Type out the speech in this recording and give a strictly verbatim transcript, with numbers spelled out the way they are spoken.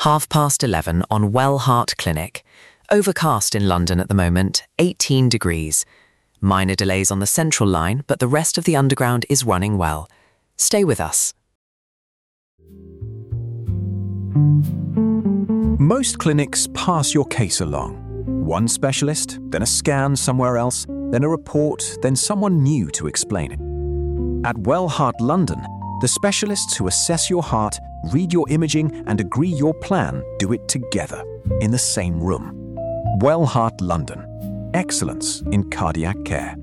Half past eleven on Well Heart Clinic. Overcast in London at the moment, eighteen degrees. Minor delays on the Central line, but the rest of the Underground is running well. Stay with us. Most clinics pass your case along. One specialist, then a scan somewhere else, then a report, then someone new to explain it. At Well Heart London, the specialists who assess your heart, read your imaging and agree your plan do it together, in the same room. Well Heart London. Excellence in cardiac care.